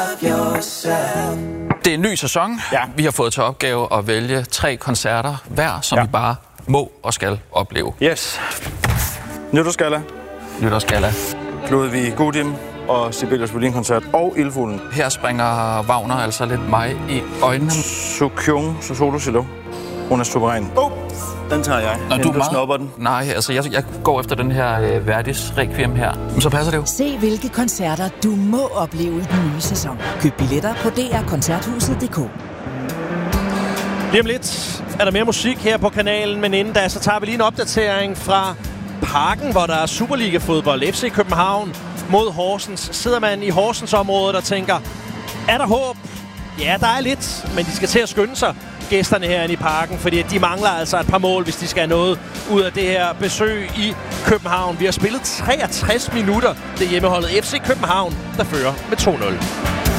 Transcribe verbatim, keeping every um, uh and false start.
Det er en ny sæson. Ja. Vi har fået til opgave at vælge tre koncerter hver, som ja. vi bare må og skal opleve. Yes. Nytårsgalla. Nytårsgalla. Ludwig Gudim og Sibelius Violin-koncert og Ildfuglen. Her springer Wagner altså lidt mig i øjnene. Sukyung, så solo cello. Hun er suveræn. Oh, den tager jeg. Nå, du, du snupper den. Nej, altså jeg, jeg går efter den her øh, Verdis Requiem her. Men så passer det jo. Se hvilke koncerter du må opleve i den nye sæson. Køb billetter på d r koncerthuset punktum d k. Lige om lidt er der mere musik her på kanalen, men inden da, så tager vi lige en opdatering fra Parken, hvor der er Superliga-fodbold. F C København mod Horsens. Sidder man i Horsens-området og tænker, er der håb? Ja, der er lidt, men de skal til at skynde sig, gæsterne herinde i Parken, fordi de mangler altså et par mål, hvis de skal have noget ud af det her besøg i København. Vi har spillet treogtres minutter. Det er hjemmeholdet F C København, der fører med to nul.